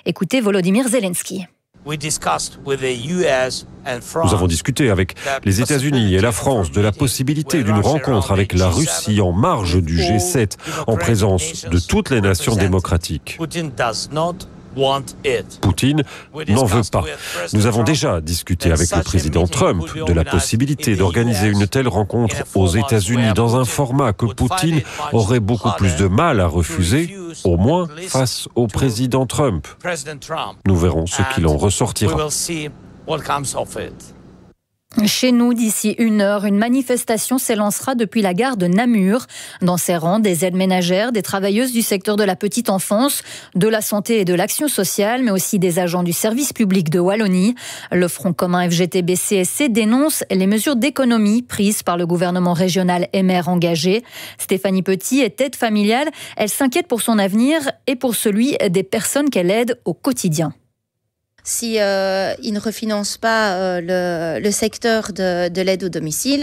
Écoutez Volodymyr Zelensky. Nous avons discuté avec les États-Unis et la France de la possibilité d'une rencontre avec la Russie en marge du G7, en présence de toutes les nations démocratiques. Poutine n'en veut pas. Nous avons déjà discuté avec le président Trump de la possibilité d'organiser une telle rencontre aux États-Unis dans un format que Poutine aurait beaucoup plus de mal à refuser, au moins face au président Trump. Nous verrons ce qu'il en ressortira. Chez nous, d'ici 1 heure, une manifestation s'élancera depuis la gare de Namur. Dans ses rangs, des aides ménagères, des travailleuses du secteur de la petite enfance, de la santé et de l'action sociale, mais aussi des agents du service public de Wallonie. Le Front commun FGTB-CSC dénonce les mesures d'économie prises par le gouvernement régional MR engagé. Stéphanie Petit est aide familiale. Elle s'inquiète pour son avenir et pour celui des personnes qu'elle aide au quotidien. Si ils ne refinancent pas le secteur de l'aide au domicile,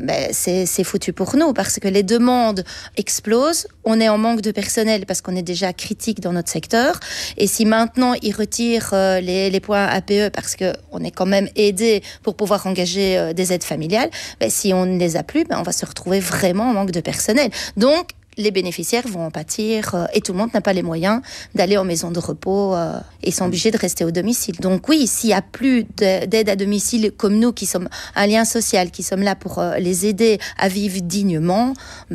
c'est foutu pour nous parce que les demandes explosent. On est en manque de personnel parce qu'on est déjà critique dans notre secteur. Et si maintenant ils retirent les points APE parce qu'on est quand même aidé pour pouvoir engager des aides familiales, si on ne les a plus, on va se retrouver vraiment en manque de personnel. Donc, les bénéficiaires vont en pâtir et tout le monde n'a pas les moyens d'aller en maison de repos et sont obligés de rester au domicile. Donc oui, s'il n'y a plus d'aide à domicile comme nous qui sommes un lien social, qui sommes là pour les aider à vivre dignement,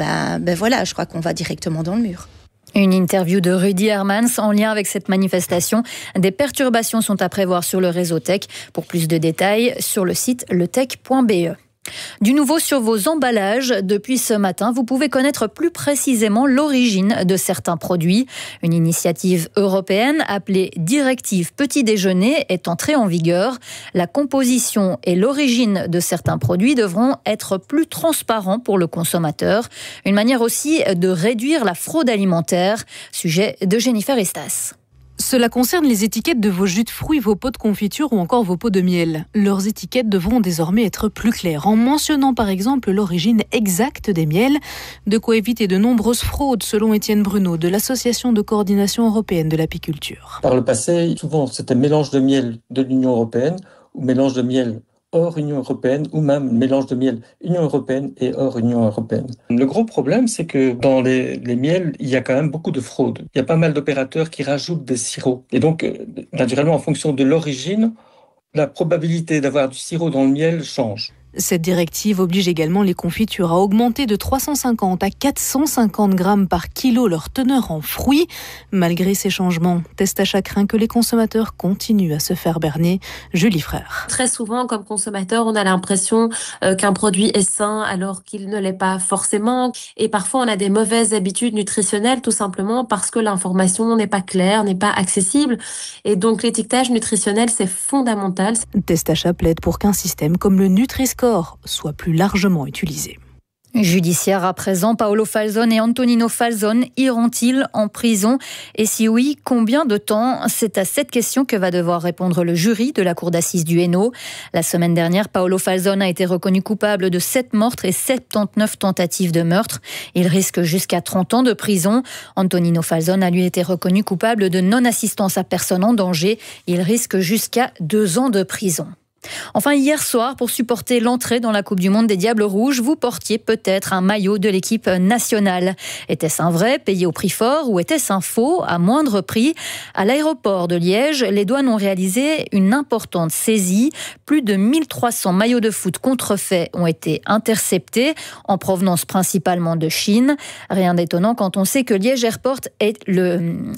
voilà, je crois qu'on va directement dans le mur. Une interview de Rudy Hermans en lien avec cette manifestation. Des perturbations sont à prévoir sur le réseau Tech. Pour plus de détails, sur le site letech.be. Du nouveau sur vos emballages. Depuis ce matin, vous pouvez connaître plus précisément l'origine de certains produits. Une initiative européenne appelée Directive Petit Déjeuner est entrée en vigueur. La composition et l'origine de certains produits devront être plus transparents pour le consommateur. Une manière aussi de réduire la fraude alimentaire. Sujet de Jennifer Estas. Cela concerne les étiquettes de vos jus de fruits, vos pots de confiture ou encore vos pots de miel. Leurs étiquettes devront désormais être plus claires, en mentionnant par exemple l'origine exacte des miels, de quoi éviter de nombreuses fraudes, selon Étienne Bruno, de l'Association de coordination européenne de l'apiculture. Par le passé, souvent c'était mélange de miel de l'Union européenne ou mélange de miel hors Union européenne ou même mélange de miel Union européenne et hors Union européenne. Le gros problème, c'est que dans les miels, il y a quand même beaucoup de fraude. Il y a pas mal d'opérateurs qui rajoutent des sirops. Et donc, naturellement, en fonction de l'origine, la probabilité d'avoir du sirop dans le miel change. Cette directive oblige également les confitures à augmenter de 350 à 450 grammes par kilo leur teneur en fruits. Malgré ces changements, Testacha craint que les consommateurs continuent à se faire berner. Julie Frère. Très souvent, comme consommateur, on a l'impression qu'un produit est sain alors qu'il ne l'est pas forcément. Et parfois, on a des mauvaises habitudes nutritionnelles tout simplement parce que l'information n'est pas claire, n'est pas accessible. Et donc, l'étiquetage nutritionnel, c'est fondamental. Testacha plaide pour qu'un système comme le Nutri-Score soit plus largement utilisé. Judiciaire à présent, Paolo Falzone et Antonino Falzone iront-ils en prison? Et si oui, combien de temps? C'est à cette question que va devoir répondre le jury de la cour d'assises du Hainaut. La semaine dernière, Paolo Falzone a été reconnu coupable de 7 meurtres et 79 tentatives de meurtre. Il risque jusqu'à 30 ans de prison. Antonino Falzone a lui été reconnu coupable de non-assistance à personne en danger. Il risque jusqu'à 2 ans de prison. Enfin, hier soir, pour supporter l'entrée dans la Coupe du Monde des Diables Rouges, vous portiez peut-être un maillot de l'équipe nationale. Était-ce un vrai, payé au prix fort, ou était-ce un faux, à moindre prix? À l'aéroport de Liège, les douanes ont réalisé une importante saisie. Plus de 1300 maillots de foot contrefaits ont été interceptés, en provenance principalement de Chine. Rien d'étonnant quand on sait que Liège Airport est le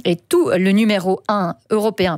numéro 1 européen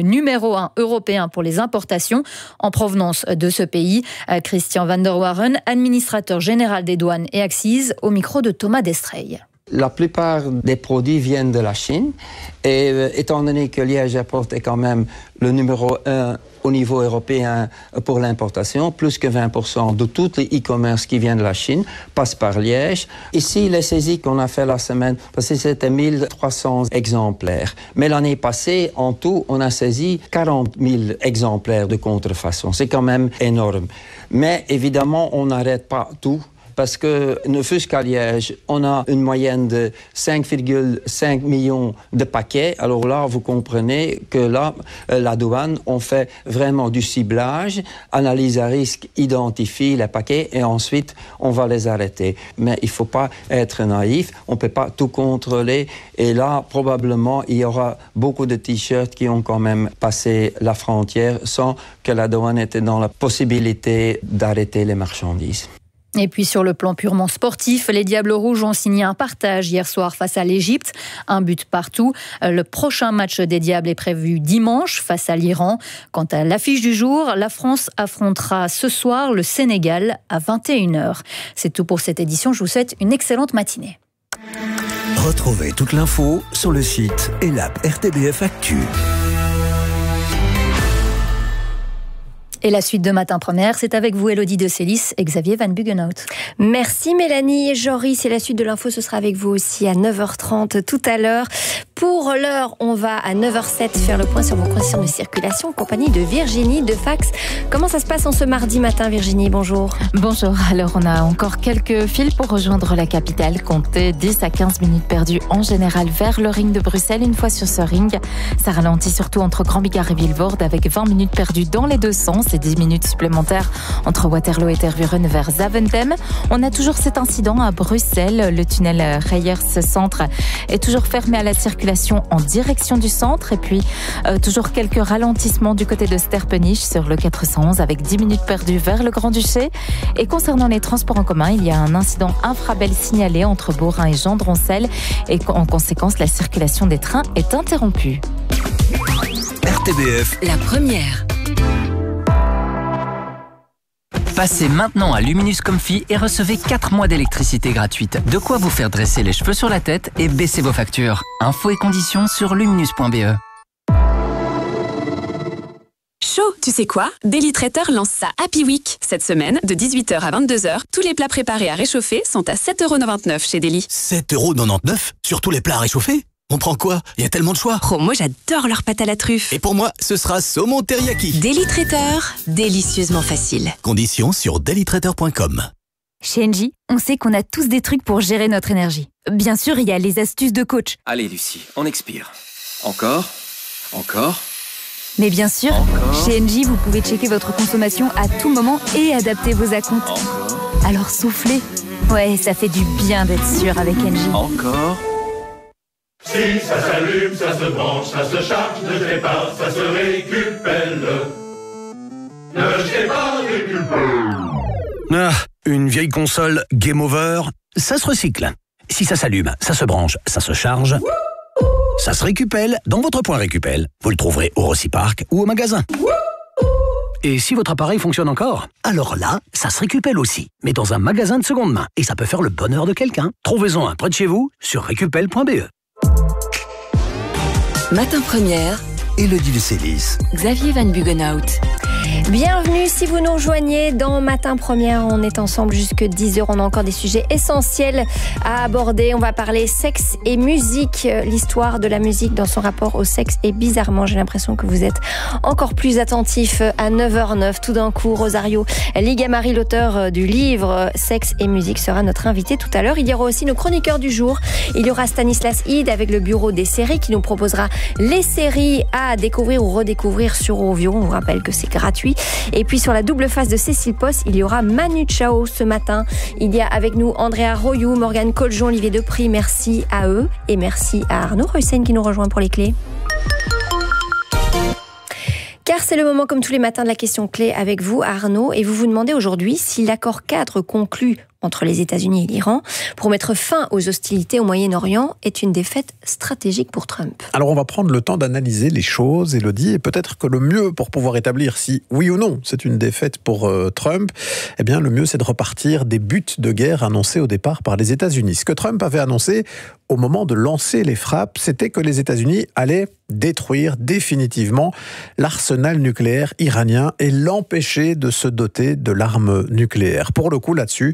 pour les importations en provenance de ce pays. Christian van der Warren, administrateur général des douanes et Axis, au micro de Thomas Destreil. La plupart des produits viennent de la Chine et étant donné que Liège Airport est quand même le numéro 1 au niveau européen pour l'importation, plus que 20% de tous les e-commerce qui viennent de la Chine passent par Liège. Ici, les saisies qu'on a fait la semaine, parce que c'était 1300 exemplaires. Mais l'année passée, en tout, on a saisi 40 000 exemplaires de contrefaçon. C'est quand même énorme. Mais évidemment, on n'arrête pas tout, parce que ne fût-ce qu'à Liège, on a une moyenne de 5,5 millions de paquets. Alors là, vous comprenez que là, la douane, on fait vraiment du ciblage, analyse à risque, identifie les paquets et ensuite, on va les arrêter. Mais il ne faut pas être naïf, on ne peut pas tout contrôler. Et là, probablement, il y aura beaucoup de t-shirts qui ont quand même passé la frontière sans que la douane était dans la possibilité d'arrêter les marchandises. Et puis sur le plan purement sportif, les Diables Rouges ont signé un partage hier soir face à l'Égypte, un but partout. Le prochain match des Diables est prévu dimanche face à l'Iran. Quant à l'affiche du jour, la France affrontera ce soir le Sénégal à 21h. C'est tout pour cette édition, je vous souhaite une excellente matinée. Retrouvez toute l'info sur le site et l'app RTBF Actu. Et la suite de Matin Première, c'est avec vous Élodie de Célis et Xavier Van Buggenhout. Merci Mélanie et Joris. Et la suite de l'info, ce sera avec vous aussi à 9h30 tout à l'heure. Pour l'heure, on va à 9h07 faire le point sur vos conditions de circulation en compagnie de Virginie de Fax. Comment ça se passe en ce mardi matin, Virginie? Bonjour. Bonjour. Alors, on a encore quelques fils pour rejoindre la capitale. Comptez 10 à 15 minutes perdues en général vers le ring de Bruxelles. Une fois sur ce ring, ça ralentit surtout entre Grand-Bigard et Vilvoorde avec 20 minutes perdues dans les deux sens et 10 minutes supplémentaires entre Waterloo et Tervuren vers Zaventem. On a toujours cet incident à Bruxelles. Le tunnel Reyers Centre est toujours fermé à la circulation en direction du centre. Et puis, toujours quelques ralentissements du côté de Sterpenich sur le 411 avec 10 minutes perdues vers le Grand-Duché. Et concernant les transports en commun, il y a un incident infrabel signalé entre Beaurain et Gendroncel. Et en conséquence, la circulation des trains est interrompue. RTBF, la première. Passez maintenant à Luminus Comfy et recevez 4 mois d'électricité gratuite. De quoi vous faire dresser les cheveux sur la tête et baisser vos factures. Infos et conditions sur luminus.be. Chaud, tu sais quoi? Daily Traiteur lance sa Happy Week. Cette semaine, de 18h à 22h, tous les plats préparés à réchauffer sont à 7,99€ chez Daily. 7,99€ sur tous les plats à réchauffer? On prend quoi? Il y a tellement de choix. Oh, moi j'adore leur pâte à la truffe. Et pour moi, ce sera saumon teriyaki. Daily Traiteur, délicieusement facile. Conditions sur dailytraiteur.com. Chez Engie, on sait qu'on a tous des trucs pour gérer notre énergie. Bien sûr, il y a les astuces de coach. Allez Lucie, on expire. Encore. Mais bien sûr, chez Engie, vous pouvez checker votre consommation à tout moment et adapter vos acomptes. Alors soufflez. Ouais, ça fait du bien d'être sûr avec Engie. Encore. Si ça s'allume, ça se branche, ça se charge, ne jetez pas, ça se récupère. Ne jetez pas, récupère. Ah, une vieille console Game Over, ça se recycle. Si ça s'allume, ça se branche, ça se charge, ça se récupère dans votre point récupère. Vous le trouverez au Rocipark ou au magasin. Et si votre appareil fonctionne encore, alors là, ça se récupère aussi, mais dans un magasin de seconde main. Et ça peut faire le bonheur de quelqu'un. Trouvez-en un près de chez vous sur récupel.be. Matin Première, Élodie de Célis, Xavier Van Buggenhout. Bienvenue si vous nous rejoignez dans Matin Première. On est ensemble jusque 10h. On a encore des sujets essentiels à aborder. On va parler sexe et musique. L'histoire de la musique dans son rapport au sexe. Et bizarrement, j'ai l'impression que vous êtes encore plus attentifs à 9h09. Tout d'un coup, Rosario Ligamari, l'auteur du livre Sexe et musique, sera notre invité tout à l'heure. Il y aura aussi nos chroniqueurs du jour. Il y aura Stanislas Ide avec le bureau des séries qui nous proposera les séries à découvrir ou redécouvrir sur Ovio. On vous rappelle que c'est gratuit. Et puis sur la double face de Cécile Post, il y aura Manu Chao ce matin. Il y a avec nous Andrea Royou, Morgane Coljon, Olivier Depry. Merci à eux et merci à Arnaud Reussen qui nous rejoint pour les clés. Car c'est le moment, comme tous les matins, de la question clé avec vous, Arnaud. Et vous vous demandez aujourd'hui si l'accord cadre conclu entre les États-Unis et l'Iran pour mettre fin aux hostilités au Moyen-Orient est une défaite stratégique pour Trump. Alors on va prendre le temps d'analyser les choses, Élodie, et peut-être que le mieux pour pouvoir établir si oui ou non c'est une défaite pour Trump, eh bien le mieux c'est de repartir des buts de guerre annoncés au départ par les États-Unis. Ce que Trump avait annoncé au moment de lancer les frappes, c'était que les États-Unis allaient détruire définitivement l'arsenal nucléaire iranien et l'empêcher de se doter de l'arme nucléaire. Pour le coup, là-dessus,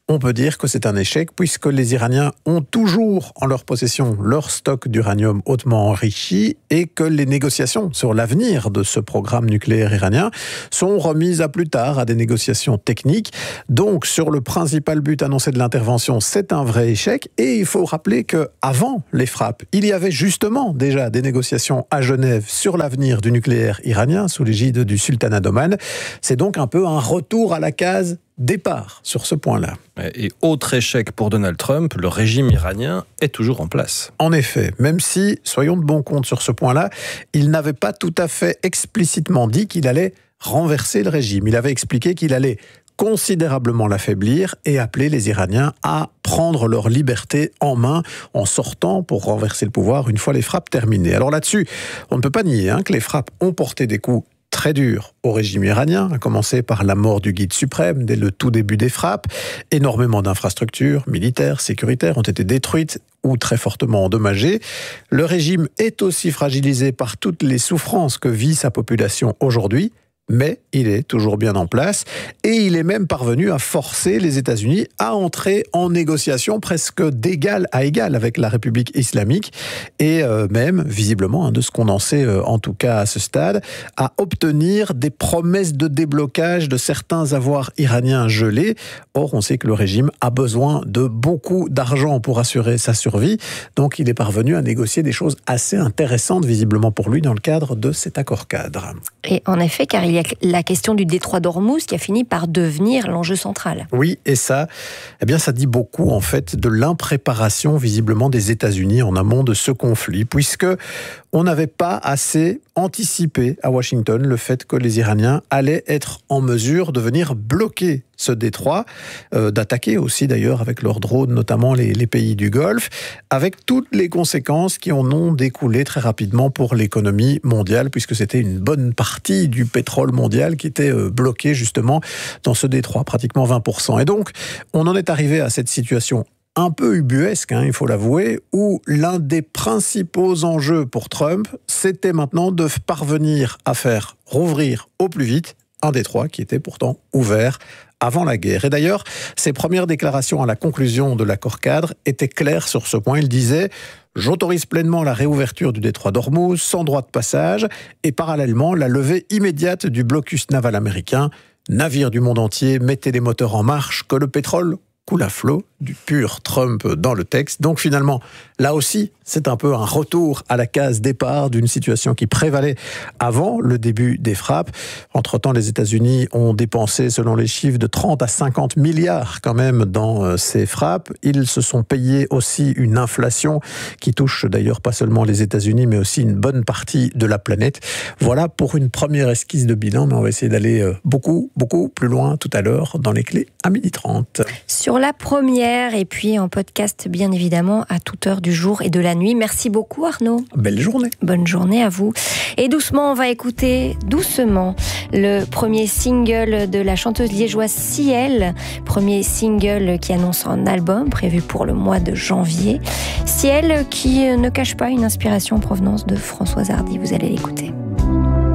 on peut dire que c'est un échec puisque les Iraniens ont toujours en leur possession leur stock d'uranium hautement enrichi et que les négociations sur l'avenir de ce programme nucléaire iranien sont remises à plus tard à des négociations techniques. Donc, sur le principal but annoncé de l'intervention, c'est un vrai échec. Et il faut rappeler qu'avant les frappes, il y avait justement déjà des négociations à Genève sur l'avenir du nucléaire iranien sous l'égide du sultanat d'Oman. C'est donc un peu un retour à la case départ sur ce point-là. Et autre échec pour Donald Trump, le régime iranien est toujours en place. En effet, même si, soyons de bon compte sur ce point-là, il n'avait pas tout à fait explicitement dit qu'il allait renverser le régime. Il avait expliqué qu'il allait considérablement l'affaiblir et appeler les Iraniens à prendre leur liberté en main en sortant pour renverser le pouvoir une fois les frappes terminées. Alors là-dessus, on ne peut pas nier que les frappes ont porté des coups très dur au régime iranien, à commencer par la mort du guide suprême dès le tout début des frappes. Énormément d'infrastructures militaires, sécuritaires ont été détruites ou très fortement endommagées. Le régime est aussi fragilisé par toutes les souffrances que vit sa population aujourd'hui, mais il est toujours bien en place et il est même parvenu à forcer les États-Unis à entrer en négociation presque d'égal à égal avec la République islamique et même, visiblement, de ce qu'on en sait en tout cas à ce stade, à obtenir des promesses de déblocage de certains avoirs iraniens gelés. Or, on sait que le régime a besoin de beaucoup d'argent pour assurer sa survie, donc il est parvenu à négocier des choses assez intéressantes visiblement pour lui dans le cadre de cet accord-cadre. Et en effet, car il y a la question du détroit d'Ormuz qui a fini par devenir l'enjeu central. Oui, et ça, ça dit beaucoup en fait de l'impréparation visiblement des États-Unis en amont de ce conflit, puisque on n'avait pas assez anticipé à Washington le fait que les Iraniens allaient être en mesure de venir bloquer ce détroit, d'attaquer aussi d'ailleurs avec leurs drones, notamment les pays du Golfe, avec toutes les conséquences qui en ont découlé très rapidement pour l'économie mondiale, puisque c'était une bonne partie du pétrole mondial qui était bloqué justement dans ce détroit, pratiquement 20%. Et donc, on en est arrivé à cette situation un peu ubuesque, il faut l'avouer, où l'un des principaux enjeux pour Trump, c'était maintenant de parvenir à faire rouvrir au plus vite un détroit qui était pourtant ouvert avant la guerre. Et d'ailleurs, ses premières déclarations à la conclusion de l'accord-cadre étaient claires sur ce point. Il disait « J'autorise pleinement la réouverture du détroit d'Ormuz sans droit de passage et parallèlement la levée immédiate du blocus naval américain. Navires du monde entier, mettez les moteurs en marche, que le pétrole coule à flot », du pur Trump dans le texte. Donc finalement, là aussi, c'est un peu un retour à la case départ d'une situation qui prévalait avant le début des frappes. Entre-temps, les États-Unis ont dépensé, selon les chiffres, de 30 à 50 milliards quand même dans ces frappes. Ils se sont payés aussi une inflation qui touche d'ailleurs pas seulement les États-Unis, mais aussi une bonne partie de la planète. Voilà pour une première esquisse de bilan, mais on va essayer d'aller beaucoup plus loin tout à l'heure dans les clés à 12h30. Sur la première, et puis en podcast bien évidemment à toute heure du jour et de la nuit. Merci beaucoup Arnaud. Belle journée. Bonne journée à vous. Et doucement, on va écouter doucement le premier single de la chanteuse liégeoise Ciel, premier single qui annonce un album prévu pour le mois de janvier. Ciel qui ne cache pas une inspiration en provenance de Françoise Hardy, vous allez l'écouter.